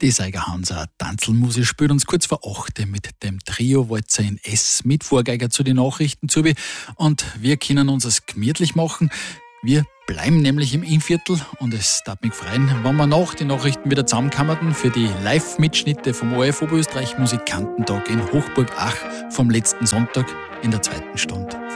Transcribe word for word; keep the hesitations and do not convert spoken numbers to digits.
Die Seiger Hansa Tanzelmusik spielt uns kurz vor acht mit dem Trio Walzer in S mit Vorgeiger zu den Nachrichten zu. Und wir können uns es gemütlich machen. Wir bleiben nämlich im Innviertel und es darf mich freuen, wenn wir nach den Nachrichten wieder zusammenkommen für die Live-Mitschnitte vom O R F Oberösterreich Musikantentag in Hochburg Ach vom letzten Sonntag in der zweiten Stunde.